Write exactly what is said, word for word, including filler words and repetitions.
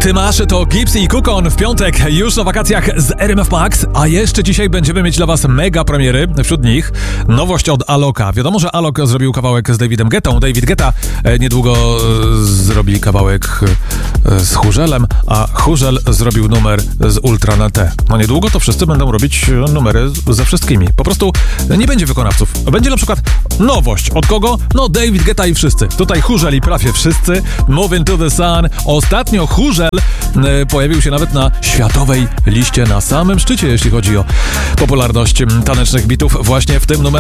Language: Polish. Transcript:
Ty masz, to Gipsy i Kukon w piątek, już na wakacjach z R M F Max, a jeszcze dzisiaj będziemy mieć dla was mega premiery, wśród nich nowość od Aloka. Wiadomo, że Alok zrobił kawałek z Davidem Guettą, David Guetta e, niedługo e, zrobi kawałek e, z Chórzelem, a Chórzel zrobił numer z Ultra na T. No niedługo to wszyscy będą robić numery ze wszystkimi. Po prostu nie będzie wykonawców. Będzie na przykład nowość. Od kogo? No David Guetta i wszyscy. Tutaj Chórzel i prawie wszyscy. Moving to the Sun. Ostatnio Chórzel e, pojawił się nawet na światowej liście na samym szczycie, jeśli chodzi o popularność tanecznych bitów właśnie w tym numerze.